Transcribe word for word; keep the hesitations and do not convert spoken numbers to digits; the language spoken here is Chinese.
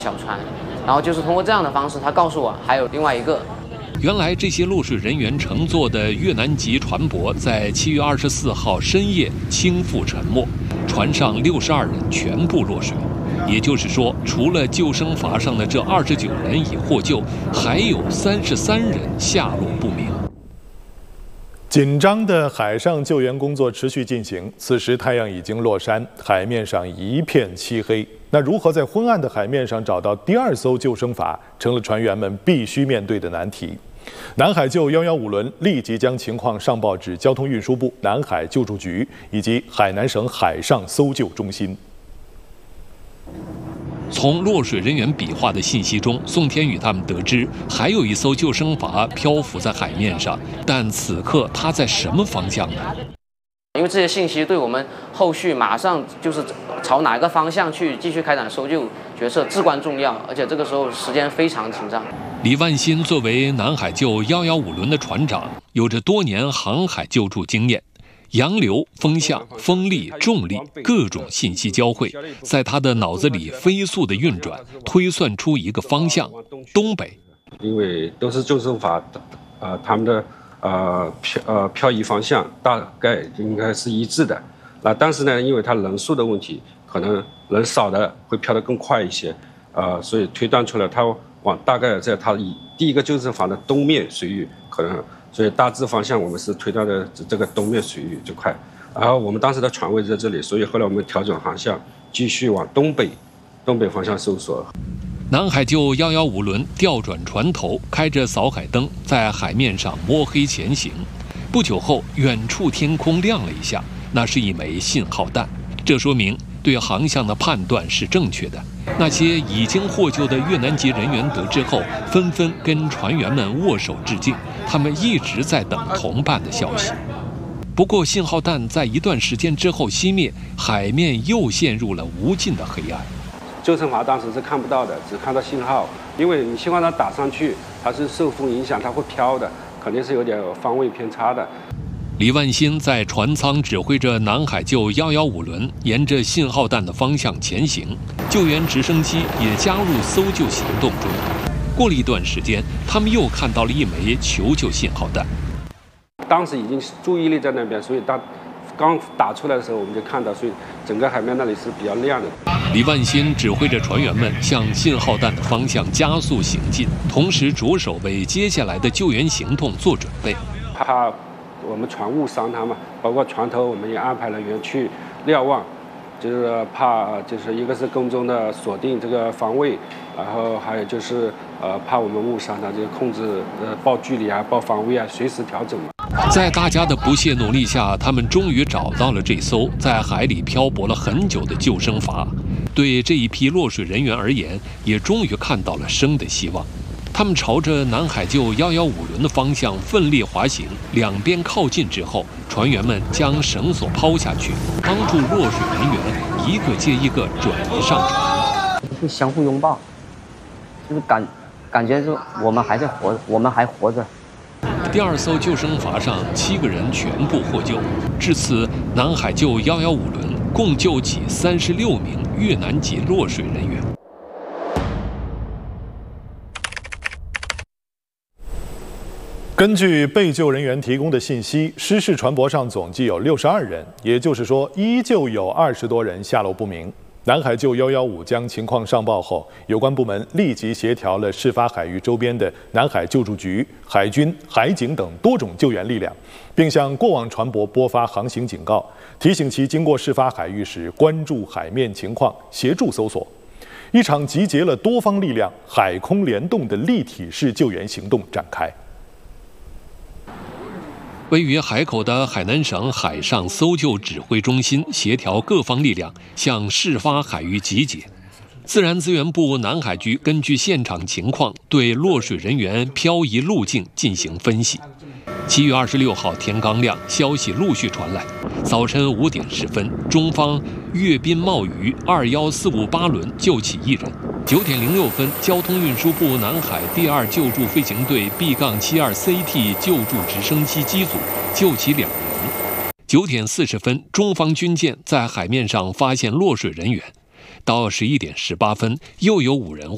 小船，然后就是通过这样的方式，他告诉我还有另外一个。 原来这些落水人员乘坐的越南籍船舶在七月二十四号深夜倾覆沉没，船上六十二人全部落水。也就是说，除了救生筏上的这二十九人已获救，还有三十三人下落不明。 紧张的海上救援工作持续进行，此时太阳已经落山，海面上一片漆黑。那如何在昏暗的海面上找到第二艘救生筏，成了船员们必须面对的难题。南海救一一五轮立即将情况上报至交通运输部南海救助局以及海南省海上搜救中心。 从落水人员比划的信息中，宋天宇他们得知还有一艘救生筏漂浮在海面上，但此刻它在什么方向呢？ 因为这些信息对我们后续马上就是朝哪个方向去继续开展搜救决策至关重要，而且这个时候时间非常紧张。 李万新作为南海救一一五轮的船长，有着多年航海救助经验。洋流、风向、风力、重力各种信息交汇，在他的脑子里飞速的运转，推算出一个方向：东北。 因为都是救生筏，呃，他们的呃漂呃漂移方向大概应该是一致的。那但是呢，因为它人数的问题，可能人少的会漂得更快一些，呃，所以推断出来它往大概在它以第一个救生筏的东面水域可能。所以大致方向我们是推断的这个东面水域这块，然后我们当时的船位在这里，所以后来我们调整航向，继续往东北东北方向搜索。 南海救一一五轮调转船头，开着扫海灯，在海面上摸黑前行。不久后，远处天空亮了一下，那是一枚信号弹，这说明对航向的判断是正确的。那些已经获救的越南籍人员得知后，纷纷跟船员们握手致敬。他们一直在等同伴的消息。不过，信号弹在一段时间之后熄灭，海面又陷入了无尽的黑暗。 救生筏当时是看不到的，只看到信号，因为你信号弹打上去，它是受风影响，它会飘的，肯定是有点方位偏差的。 李万新在船舱指挥着南海救一一五轮沿着信号弹的方向前行，救援直升机也加入搜救行动中。过了一段时间，他们又看到了一枚求救信号弹。 当时已经注意力在那边，所以当刚打出来的时候，我们就看到，所以整个海面那里是比较亮的。 李万新指挥着船员们向信号弹的方向加速行进，同时着手为接下来的救援行动做准备。 怕我们船误伤它嘛，包括船头我们也安排人员去瞭望。就是怕，就是一个是空中的锁定这个方位，然后还有就是呃怕我们误伤它，就是控制呃报距离啊、报方位啊，随时调整嘛。 在大家的不懈努力下，他们终于找到了这艘在海里漂泊了很久的救生筏。对这一批落水人员而言，也终于看到了生的希望。他们朝着南海救一一五轮的方向奋力滑行，两边靠近之后，船员们将绳索抛下去，帮助落水人员一个接一个转移上船。 会相互拥抱，就是感感觉就我们还在活着，我们还活着。 第二艘救生筏上七个人全部获救，至此南海救一一五轮共救起三十六名越南籍落水人员。 根据被救人员提供的信息，失事船舶上总计有六十二人，也就是说，依旧有二十多人下落不明。南海救一一五将情况上报后，有关部门立即协调了事发海域周边的南海救助局、海军、海警等多种救援力量，并向过往船舶拨发航行警告，提醒其经过事发海域时关注海面情况，协助搜索。一场集结了多方力量、海空联动的立体式救援行动展开。 位于海口的海南省海上搜救指挥中心协调各方力量向事发海域集结。自然资源部南海局根据现场情况对落水人员漂移路径进行分析。七月二十六号天刚亮，消息陆续传来。早晨五点十分，中方阅兵贸鱼二幺四五八轮救起一人。九点零六分，交通运输部南海第二救助飞行队 B 七二 C T 救助直升机机组救起两人。九点四十分，中方军舰在海面上发现落水人员。到十一点十八分，又有五人